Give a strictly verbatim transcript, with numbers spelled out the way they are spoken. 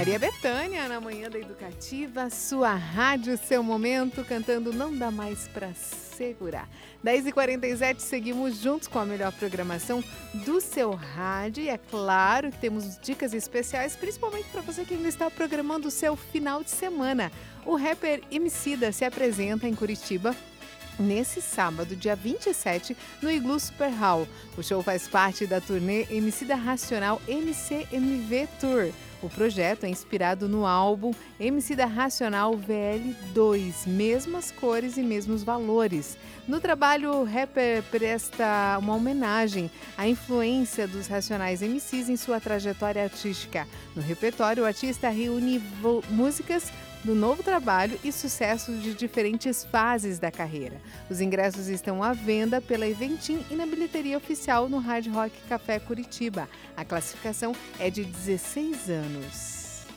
Maria Bethânia, na Manhã da Educativa, sua rádio, seu momento, cantando Não Dá Mais Pra Segurar. dez e quarenta e sete, seguimos juntos com a melhor programação do seu rádio. E é claro que temos dicas especiais, principalmente para você que ainda está programando o seu final de semana. O rapper Emicida se apresenta em Curitiba nesse sábado, dia vinte e sete, no Iglu Super Hall. O show faz parte da turnê Emicida Racional M C M V Tour. O projeto é inspirado no álbum Emicida Racional V L dois, mesmas cores e mesmos valores. No trabalho, o rapper presta uma homenagem à influência dos Racionais M Cs em sua trajetória artística. No repertório, o artista reúne músicas do novo trabalho e sucessos de diferentes fases da carreira. Os ingressos estão à venda pela Eventim e na bilheteria oficial no Hard Rock Café Curitiba. A classificação é de dezesseis anos.